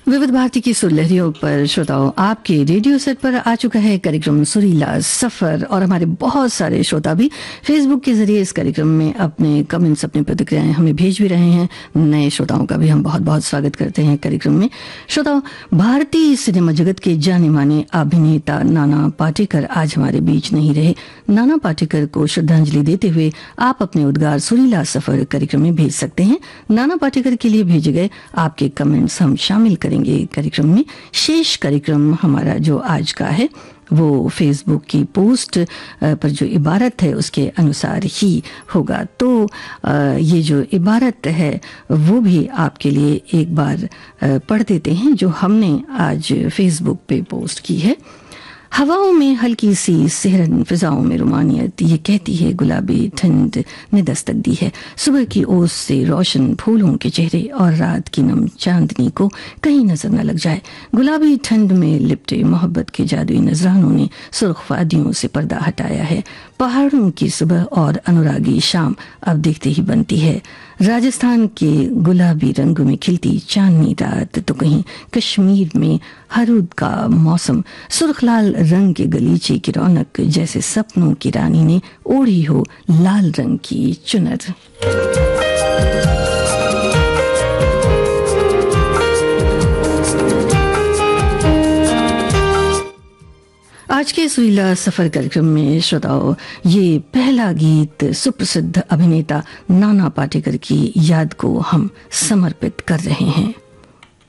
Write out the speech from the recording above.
विविध भारती की सुरलहरियों पर श्रोताओं, आपके रेडियो सेट पर आ चुका है कार्यक्रम सुरीला सफर। और हमारे बहुत सारे श्रोता भी फेसबुक के जरिए इस कार्यक्रम में अपने कमेंट्स, अपनी प्रतिक्रियाएं हमें भेज भी रहे हैं। नए श्रोताओं का भी हम बहुत बहुत स्वागत करते हैं कार्यक्रम में। श्रोताओं, भारतीय सिनेमा जगत के जाने माने अभिनेता नाना पाटेकर आज हमारे बीच नहीं रहे। नाना पाटेकर को श्रद्धांजलि देते हुए आप अपने उद्गार सुरीला सफर कार्यक्रम में भेज सकते हैं। नाना पाटेकर के लिए भेजे गए आपके कमेंट्स हम शामिल करेंगे कार्यक्रम में। शेष कार्यक्रम हमारा जो आज का है वो फेसबुक की पोस्ट पर जो इबारत है उसके अनुसार ही होगा। तो ये जो इबारत है वो भी आपके लिए एक बार पढ़ देते हैं जो हमने आज फेसबुक पे पोस्ट की है। हवाओं में हल्की सी सिहरन, फिजाओं में रुमानियत, ये कहती है गुलाबी ठंड ने दस्तक दी है। सुबह की ओस से रोशन फूलों के चेहरे और रात की नम चांदनी को कहीं नजर न लग जाए। गुलाबी ठंड में लिपटे मोहब्बत के जादुई नजरानों ने सुर्ख वादियों से पर्दा हटाया है। पहाड़ों की सुबह और अनुरागी शाम अब देखते ही बनती है। राजस्थान के गुलाबी रंगों में खिलती चांदनी रात तो कहीं कश्मीर में हरुद का मौसम। सुर्खलाल रंग के गलीचे की रौनक जैसे सपनों की रानी ने ओढ़ी हो लाल रंग की चुनर। आज के सुरीला सफर कार्यक्रम में श्रोताओं, ये पहला गीत सुप्रसिद्ध अभिनेता नाना पाटेकर की याद को हम समर्पित कर रहे हैं।